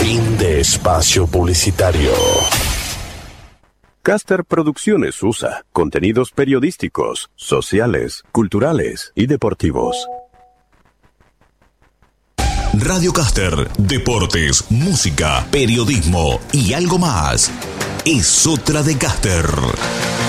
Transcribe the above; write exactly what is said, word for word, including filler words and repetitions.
Fin de espacio publicitario. Caster Producciones U S A. Contenidos periodísticos, sociales, culturales y deportivos. Radio Caster. Deportes, música, periodismo y algo más. Es otra de Caster.